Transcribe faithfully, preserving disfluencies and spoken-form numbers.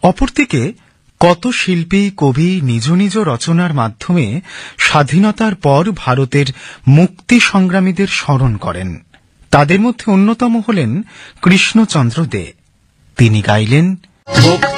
অপরদিকে কত শিল্পী কবি নিজ নিজ রচনার মাধ্যমে স্বাধীনতার পর ভারতের মুক্তি সংগ্রামীদের স্মরণ করেন। তাদের মধ্যে অন্যতম হলেন কৃষ্ণচন্দ্র দে। তিনি গাইলেন